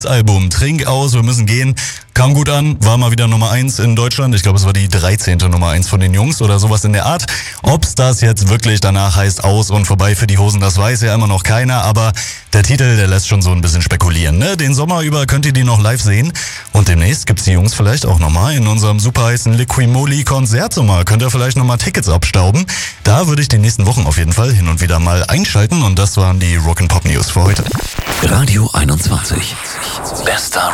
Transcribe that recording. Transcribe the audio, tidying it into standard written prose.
Album Trink aus, wir müssen gehen. Kam gut an, war mal wieder Nummer 1 in Deutschland. Ich glaube, es war die 13. Nummer 1 von den Jungs oder sowas in der Art. Ob's das jetzt wirklich danach heißt aus und vorbei für die Hosen, das weiß ja immer noch keiner. Aber der Titel, der lässt schon so ein bisschen spekulieren. Ne? Den Sommer über könnt ihr die noch live sehen. Und demnächst gibt's die Jungs vielleicht auch nochmal in unserem super heißen Liquimoli-Konzertsommer. Könnt ihr vielleicht nochmal Tickets abstauben. Da würde ich die nächsten Wochen auf jeden Fall hin und wieder mal einschalten. Und das waren die Rock'n'Pop News für heute. Radio 21. Bester